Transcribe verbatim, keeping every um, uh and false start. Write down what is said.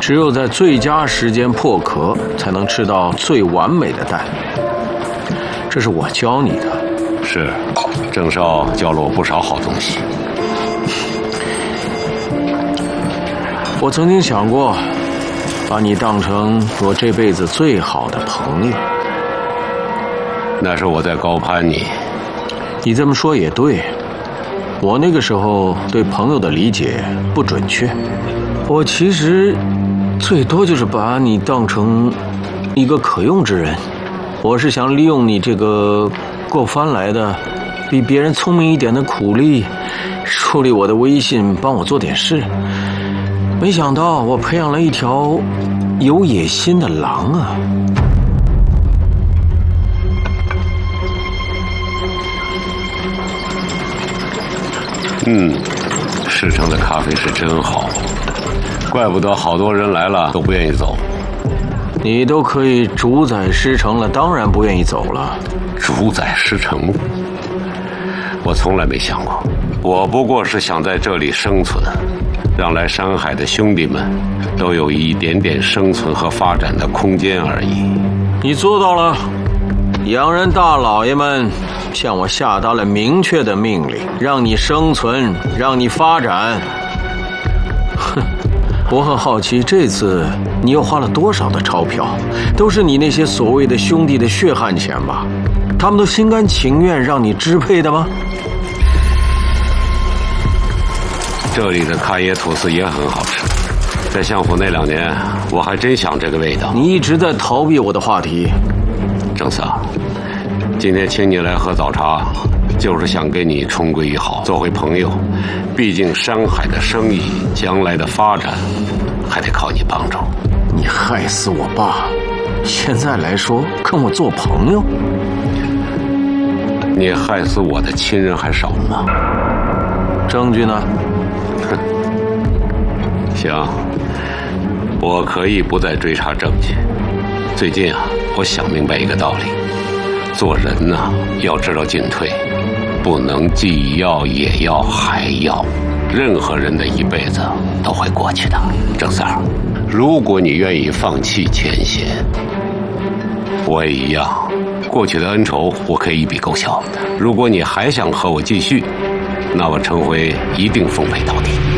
只有在最佳时间破壳，才能吃到最完美的蛋。这是我教你的。 是，郑少教了我不少好东西。 我曾经想过，把你当成我这辈子最好的朋友。 那是我在高攀你。 你这么说也对，我那个时候对朋友的理解不准确。我其实最多就是把你当成一个可用之人。我是想利用你这个过番来的比别人聪明一点的苦力，树立我的威信，帮我做点事。没想到我培养了一条有野心的狼啊！ 嗯，市城的咖啡是真好，怪不得好多人来了都不愿意走。 你都可以主宰狮城了，当然不愿意走了。 主宰狮城？我从来没想过，我不过是想在这里生存，让来山海的兄弟们都有一点点生存和发展的空间而已。 你做到了，洋人大老爷们向我下达了明确的命令，让你生存，让你发展。哼，我很好奇，这次你又花了多少的钞票？都是你那些所谓的兄弟的血汗钱吧？他们都心甘情愿让你支配的吗？ 这里的卡耶吐司也很好吃，在相府那两年，我还真想这个味道。 你一直在逃避我的话题。 郑三，今天请你来喝早茶，就是想跟你重归于好，做回朋友。毕竟山海的生意，将来的发展，还得靠你帮助。 你害死我爸，现在来说跟我做朋友？ 你害死我的亲人还少吗？ 证据呢？ 哼，行，我可以不再追查证据。最近啊，我想明白一个道理：做人呢、啊，要知道进退，不能既要也要还要。任何人的一辈子都会过去的。郑三儿，如果你愿意放弃前嫌，我也一样。过去的恩仇我可以一笔勾销。如果你还想和我继续，那我程辉一定奉陪到底。